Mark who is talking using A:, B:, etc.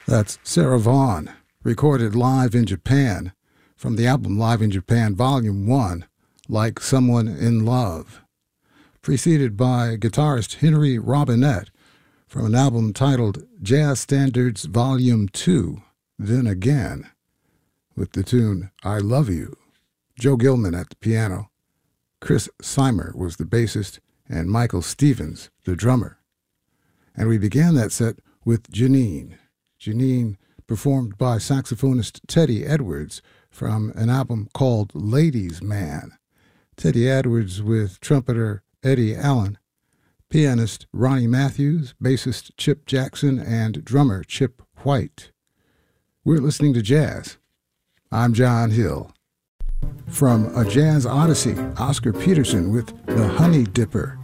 A: That's Sarah Vaughan, recorded live in Japan from the album Live in Japan Volume 1, Like Someone in Love, preceded by guitarist Henry Robinette from an album titled Jazz Standards Volume 2, Then Again, with the tune I Love You. Joe Gilman at the piano, Chris Seimer was the bassist, and Michael Stevens the drummer. And we began that set with Janine. Janine, performed by saxophonist Teddy Edwards from an album called Ladies Man. Teddy Edwards with trumpeter Eddie Allen, pianist Ronnie Matthews, bassist Chip Jackson, and drummer Chip White. We're listening to jazz. I'm John Hill. From A Jazz Odyssey, Oscar Peterson with The Honey Dipper.